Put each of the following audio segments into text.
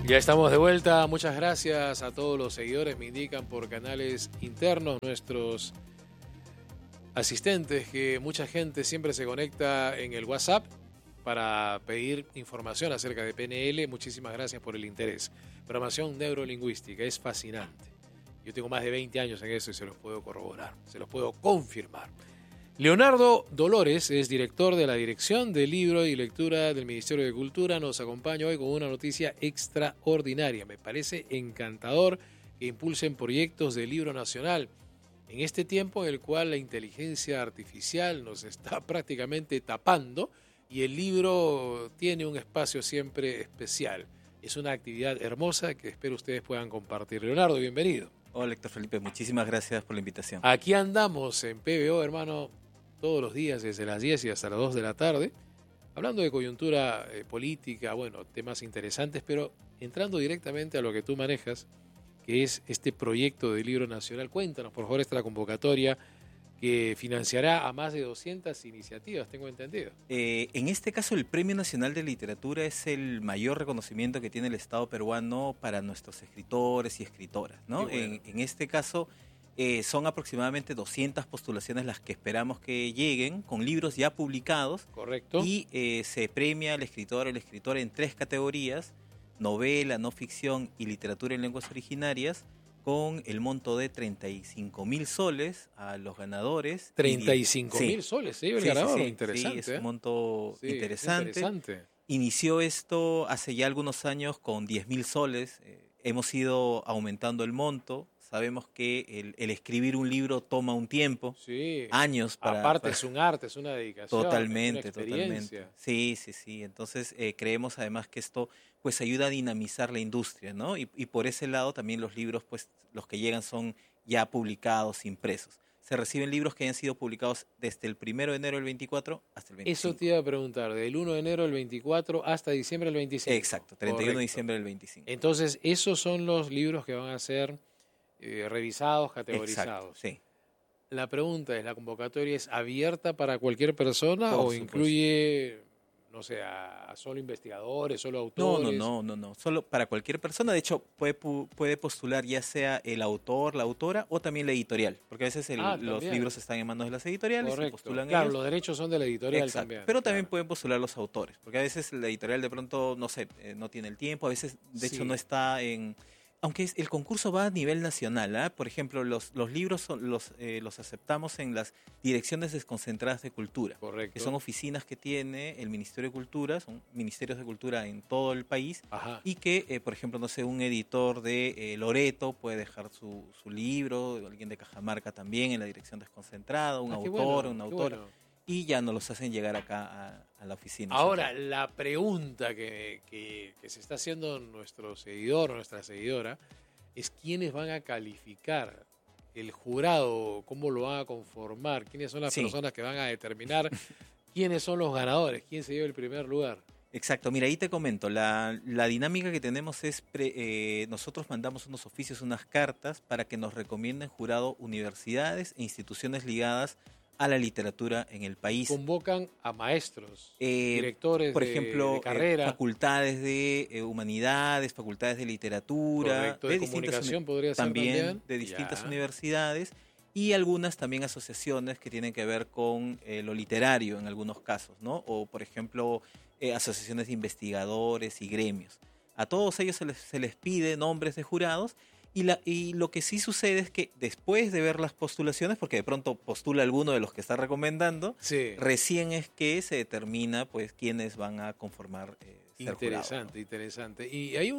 Ya estamos de vuelta, muchas gracias a todos los seguidores, me indican por canales internos nuestros asistentes que mucha gente siempre se conecta en el WhatsApp para pedir información acerca de PNL. Muchísimas gracias por el interés. Programación neurolingüística es fascinante. Yo tengo más de 20 años en eso y se los puedo corroborar, se los puedo confirmar. Leonardo Dolores es director de la Dirección de Libro y Lectura del Ministerio de Cultura. Nos acompaña hoy con una noticia extraordinaria. Me parece encantador que impulsen proyectos de libro nacional en este tiempo en el cual la inteligencia artificial nos está prácticamente tapando y el libro tiene un espacio siempre especial. Es una actividad hermosa que espero ustedes puedan compartir. Leonardo, bienvenido. Hola, Héctor Felipe, muchísimas gracias por la invitación. Aquí andamos en PBO, hermano, todos los días desde las 10 y hasta las 2 de la tarde, hablando de coyuntura política, bueno, temas interesantes, pero entrando directamente a lo que tú manejas, que es este proyecto de libro nacional. Cuéntanos, por favor, esta convocatoria que financiará a más de 200 iniciativas, tengo entendido. En este caso, el Premio Nacional de Literatura es el mayor reconocimiento que tiene el Estado peruano para nuestros escritores y escritoras, ¿no? Bueno. En este caso, son aproximadamente 200 postulaciones las que esperamos que lleguen, con libros ya publicados. Correcto. Y se premia al escritor o la escritora en 3 categorías: novela, no ficción y literatura en lenguas originarias, con el monto de 35.000 soles a los ganadores. 35.000 soles, ¿sí? El ganador, interesante. Sí, es un monto interesante. Interesante. Inició esto hace ya algunos años con 10.000 soles. Hemos ido aumentando el monto. Sabemos que el escribir un libro toma un tiempo, años. Aparte es un arte, es una dedicación. Totalmente, es una experiencia. Totalmente. Sí. Entonces creemos además que esto pues ayuda a dinamizar la industria, ¿no? Y por ese lado también los libros, pues los que llegan son ya publicados, impresos. Se reciben libros que hayan sido publicados desde el 1 de enero del 24 hasta el 25. Eso te iba a preguntar, del 1 de enero del 24 hasta diciembre del 25. Exacto, 31 de diciembre del 25. Entonces, esos son los libros que van a ser revisados, categorizados. Exacto, sí. La pregunta es, ¿la convocatoria es abierta para cualquier persona Por o supuesto. Incluye, no sé, a solo investigadores, solo autores? No, solo para cualquier persona. De hecho, puede postular ya sea el autor, la autora o también la editorial, porque a veces los libros están en manos de las editoriales. Correcto. Y postulan claro, ellos. Los derechos son de la editorial. Exacto. También. Pero también pueden postular los autores, porque a veces la editorial de pronto, no sé, no tiene el tiempo, a veces de hecho no está en... Aunque el concurso va a nivel nacional, ¿eh? Por ejemplo, los libros los aceptamos en las direcciones desconcentradas de cultura, Correcto. que son oficinas que tiene el Ministerio de Cultura, son ministerios de cultura en todo el país. Ajá. Y que, por ejemplo, no sé, un editor de Loreto puede dejar su libro, alguien de Cajamarca también en la dirección desconcentrada, un autor, una autora. Bueno. Y ya nos los hacen llegar acá a la oficina. Ahora, la pregunta que se está haciendo nuestro seguidor o nuestra seguidora es quiénes van a calificar, el jurado, cómo lo van a conformar, quiénes son las personas que van a determinar quiénes son los ganadores, quién se lleva el primer lugar. Exacto, mira, ahí te comento, la dinámica que tenemos es, nosotros mandamos unos oficios, unas cartas para que nos recomienden jurado universidades e instituciones ligadas a la literatura en el país. Convocan a maestros, directores por ejemplo, de carrera. Facultades de humanidades, facultades de literatura. Correcto, de comunicación podría ser también. De distintas universidades y algunas también asociaciones que tienen que ver con lo literario en algunos casos, ¿no? O, por ejemplo, asociaciones de investigadores y gremios. A todos ellos se les pide nombres de jurados. Y lo que sí sucede es que después de ver las postulaciones, porque de pronto postula alguno de los que está recomendando, recién es que se determina pues quiénes van a conformar ser jurado, ¿no? Interesante. Y hay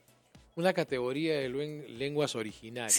una categoría de lenguas originarias.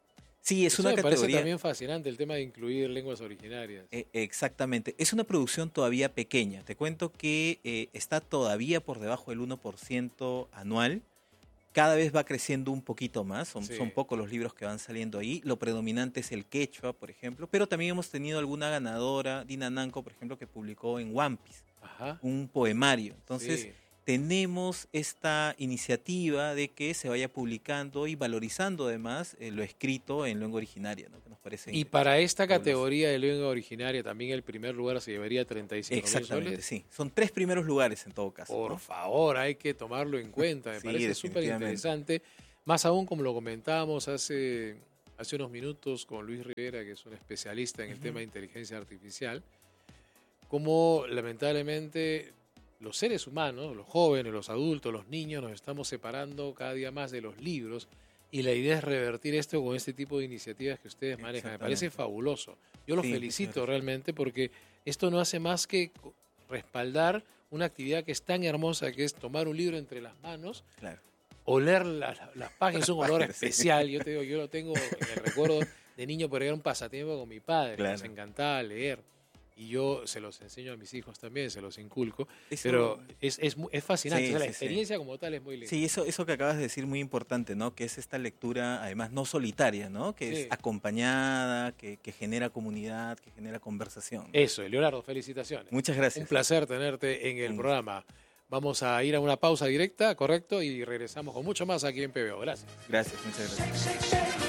Sí, es una categoría. Me parece también fascinante el tema de incluir lenguas originarias. Exactamente. Es una producción todavía pequeña. Te cuento que está todavía por debajo del 1% anual. Cada vez va creciendo un poquito más, son pocos los libros que van saliendo ahí. Lo predominante es el quechua, por ejemplo, pero también hemos tenido alguna ganadora, Dina Nanco, por ejemplo, que publicó en One Piece un poemario. Entonces, tenemos esta iniciativa de que se vaya publicando y valorizando además lo escrito en lengua originaria, ¿no? Que nos parece Y para esta categoría de lengua originaria también el primer lugar se llevaría 35.000 exactamente, soles. sí. Son 3 primeros lugares en todo caso. Por ¿no? favor, hay que tomarlo en cuenta. Me Sí, parece súper interesante. Más aún como lo comentábamos hace unos minutos con Luis Rivera, que es un especialista en el tema de inteligencia artificial, como lamentablemente los seres humanos, los jóvenes, los adultos, los niños, nos estamos separando cada día más de los libros, y la idea es revertir esto con este tipo de iniciativas que ustedes manejan. Me parece fabuloso. Yo los felicito realmente, porque esto no hace más que respaldar una actividad que es tan hermosa, que es tomar un libro entre las manos, oler las páginas, es un olor especial. Yo te digo, yo lo tengo en el recuerdo de niño, pero era un pasatiempo con mi padre, nos encantaba leer. Y yo se los enseño a mis hijos también, se los inculco. Pero es fascinante. Sí, la experiencia como tal es muy linda. Sí, eso que acabas de decir muy importante, ¿no? Que es esta lectura, además, no solitaria, ¿no? Que es acompañada, que genera comunidad, que genera conversación. Eso, Leonardo, felicitaciones. Muchas gracias. Un placer tenerte en el programa. Vamos a ir a una pausa directa, ¿correcto? Y regresamos con mucho más aquí en PBO. Gracias. Gracias, muchas gracias.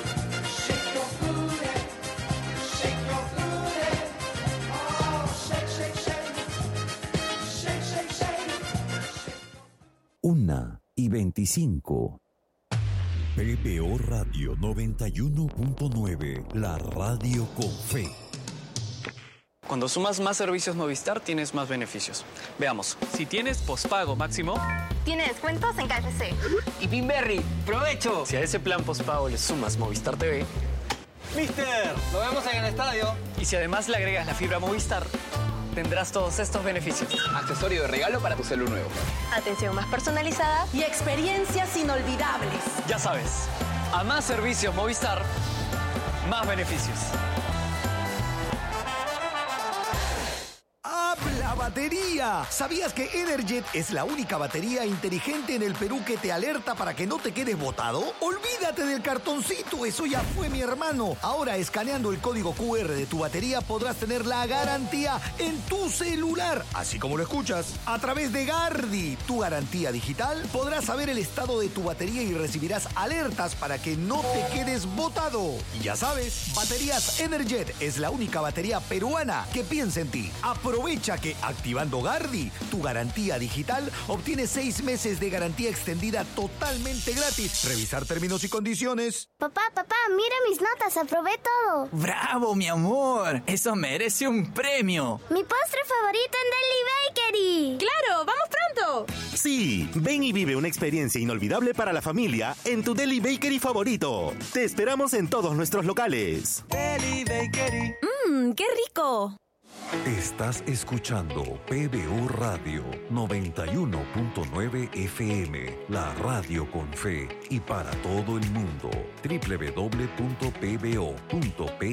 Una y 25. PBO Radio 91.9, la radio con fe. Cuando sumas más servicios Movistar, tienes más beneficios. Veamos. Si tienes pospago máximo, tiene descuentos en KFC. Y Pinberry, ¡provecho! Si a ese plan pospago le sumas Movistar TV, ¡Mister! ¡Lo vemos en el estadio! Y si además le agregas la fibra Movistar, tendrás todos estos beneficios. Accesorio de regalo para tu celu nuevo. Atención más personalizada y experiencias inolvidables. Ya sabes, a más servicios Movistar, más beneficios. ¡Habla batería! ¿Sabías que Energet es la única batería inteligente en el Perú que te alerta para que no te quedes botado? ¡Olvídate del cartoncito! ¡Eso ya fue, mi hermano! Ahora, escaneando el código QR de tu batería, podrás tener la garantía en tu celular. Así como lo escuchas. A través de Gardi, tu garantía digital, podrás saber el estado de tu batería y recibirás alertas para que no te quedes botado. Y ya sabes, Baterías Energet es la única batería peruana que piensa en ti. Aprovecha que activando Gardi, tu garantía digital, obtienes 6 meses de garantía extendida totalmente gratis. Revisar términos y condiciones. Papá, mira mis notas, aprobé todo. ¡Bravo, mi amor! ¡Eso merece un premio! Mi postre favorito en Deli Bakery. ¡Claro! ¡Vamos pronto! Sí, ven y vive una experiencia inolvidable para la familia en tu Deli Bakery favorito. Te esperamos en todos nuestros locales. Deli Bakery. ¡Qué rico! Estás escuchando PBO Radio 91.9 FM, la radio con fe y para todo el mundo. www.pbo.pe.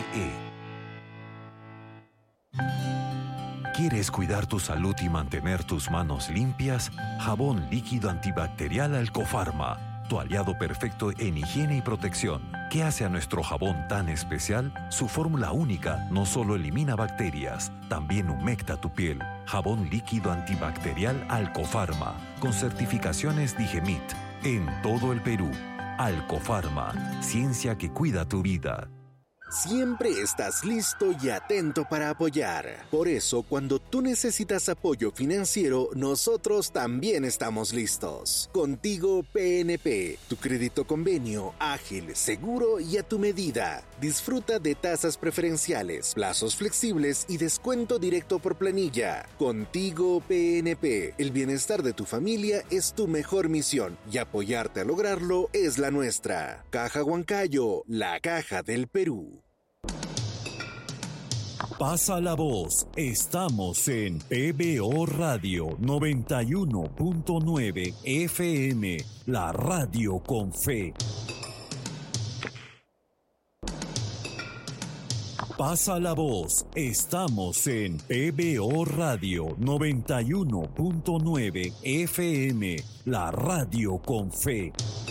¿Quieres cuidar tu salud y mantener tus manos limpias? Jabón líquido antibacterial Alcofarma, tu aliado perfecto en higiene y protección. ¿Qué hace a nuestro jabón tan especial? Su fórmula única no solo elimina bacterias, también humecta tu piel. Jabón líquido antibacterial Alcofarma, con certificaciones Digemit, en todo el Perú. Alcofarma, ciencia que cuida tu vida. Siempre estás listo y atento para apoyar. Por eso, cuando tú necesitas apoyo financiero, nosotros también estamos listos. Contigo PNP, tu crédito convenio, ágil, seguro y a tu medida. Disfruta de tasas preferenciales, plazos flexibles y descuento directo por planilla. Contigo PNP, el bienestar de tu familia es tu mejor misión y apoyarte a lograrlo es la nuestra. Caja Huancayo, la caja del Perú. Pasa la voz, estamos en PBO Radio 91.9 FM, la radio con fe. Pasa la voz, estamos en PBO Radio 91.9 FM, la radio con fe.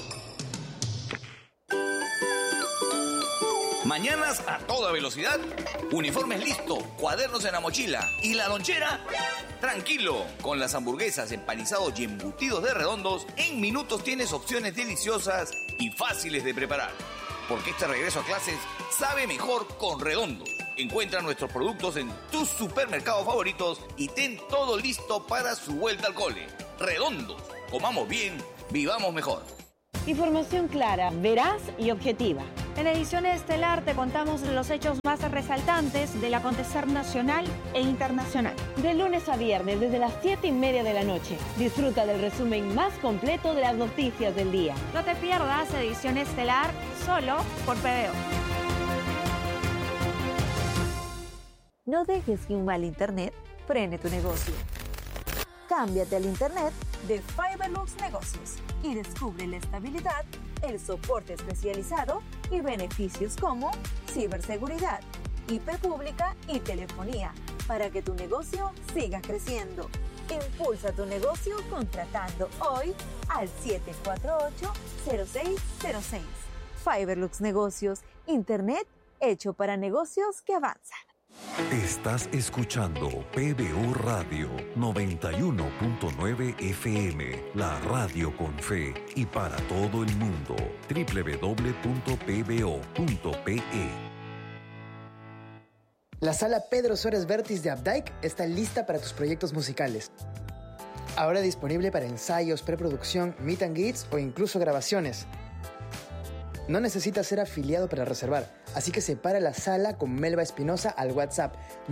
Mañanas a toda velocidad, uniformes listo, cuadernos en la mochila y la lonchera Tranquilo, con las hamburguesas, empanizados y embutidos de Redondos, en minutos tienes opciones deliciosas y fáciles de preparar. Porque este regreso a clases sabe mejor con Redondos. Encuentra nuestros productos en tus supermercados favoritos y ten todo listo para su vuelta al cole. Redondos, comamos bien, vivamos mejor. Información clara, veraz y objetiva. En Ediciones Estelar te contamos los hechos más resaltantes del acontecer nacional e internacional. De lunes a viernes, desde las 7:30 de la noche. Disfruta del resumen más completo de las noticias del día. No te pierdas Ediciones Estelar solo por PBO. No dejes que un mal internet frene tu negocio. Cámbiate al internet de Fiberlux Negocios y descubre la estabilidad, el soporte especializado y beneficios como ciberseguridad, IP pública y telefonía para que tu negocio siga creciendo. Impulsa tu negocio contratando hoy al 748-0606. Fiberlux Negocios, internet hecho para negocios que avanzan. Estás escuchando PBO Radio 91.9 FM, la radio con fe y para todo el mundo. www.pbo.pe. La sala Pedro Suárez Vértiz de Updike está lista para tus proyectos musicales. Ahora disponible para ensayos, preproducción, meet and greets o incluso grabaciones. No necesitas ser afiliado para reservar, así que separa la sala con Melba Espinosa al WhatsApp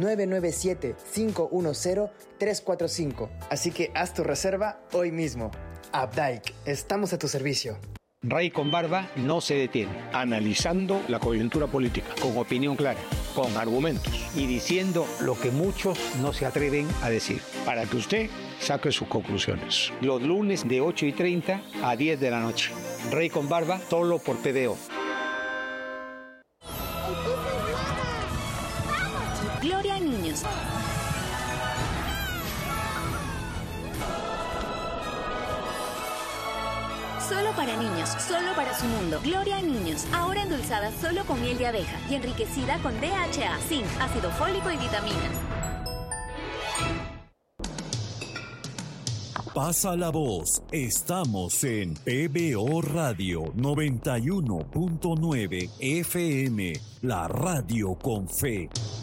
997-510-345. Así que haz tu reserva hoy mismo. Updike, estamos a tu servicio. Ray con Barba no se detiene, analizando la coyuntura política, con opinión clara, con argumentos y diciendo lo que muchos no se atreven a decir, para que usted saque sus conclusiones. Los lunes de 8:30 a 10 de la noche. Ray con Barba, solo por PBO. Gloria a niños. Solo para niños, solo para su mundo. Gloria a niños, ahora endulzada solo con miel de abeja y enriquecida con DHA, zinc, ácido fólico y vitaminas. Pasa la voz, estamos en PBO Radio 91.9 FM, la radio con fe.